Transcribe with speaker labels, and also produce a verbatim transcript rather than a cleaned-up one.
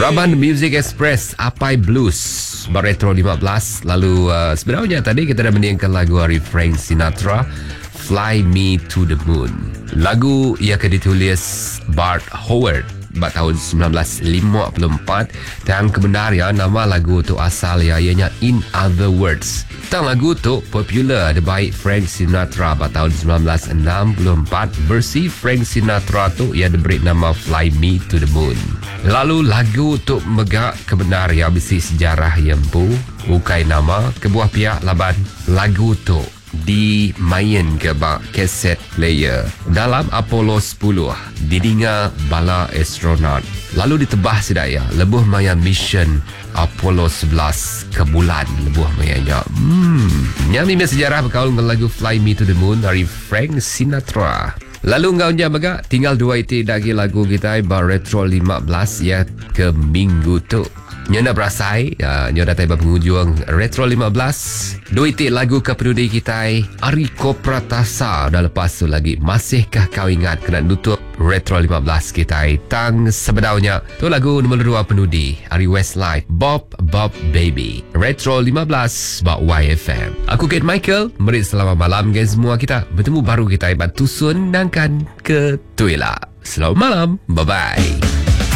Speaker 1: Raban Music Express Apai Blues Retro lima belas. Lalu uh, sebenarnya tadi kita dah mendengarkan lagu dari Frank Sinatra, Fly Me to the Moon. Lagu ia akan ditulis Bart Howard pada tahun sembilan belas lima puluh empat dan kebenaran nama lagu tu asal ia ianya In Other Words. Tang lagu tu popular dibaik Frank Sinatra pada tahun sembilan belas enam puluh empat. Versi Frank Sinatra tu ia diberi nama Fly Me to the Moon. Lalu lagu tu megak kebenaran bisi sejarah yang pu ukai nama kebuah pihak laban lagu tu dimain ke bak kaset player dalam Apollo sepuluh didinga bala astronaut. Lalu ditebah sedaya lebuh maya mission Apollo sebelas ke bulan lebuh mayanya. Hmm, nyami sejarah berkaul dengan lagu Fly Me to the Moon dari Frank Sinatra. Lalu engkau jam agak tinggal dua iti lagi lagu kita bar Retro lima belas ya ke minggu tu. Nyonya berasai, uh, nyonya datang pengunjung Retro lima belas. Dua iti lagu ke penudi kita Ariko Pratasa. Dah lepas tu lagi masihkah kau ingat kena nutup Retro lima belas kita tang sebenarnya tu lagu nombor dua penudi Ari Westlife Bob Bob Baby. Retro lima belas bak Y F M. Aku Kate Michael. Mari selamat malam guys semua kita. Bertemu baru kita bantu sun nangkan ke Tuila. Selamat malam. Bye bye.